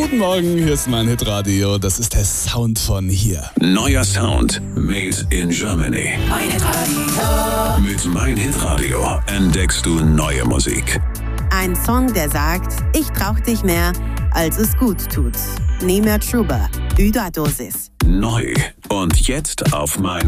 Guten Morgen, hier ist mein Hitradio. Das ist der Sound von hier. Neuer Sound made in Germany. Mein Hitradio. Mit Mein Hitradio entdeckst du neue Musik. Ein Song, der sagt, ich brauch dich mehr, als es gut tut. Nehmer Truba, Überdosis. Neu. Und jetzt auf mein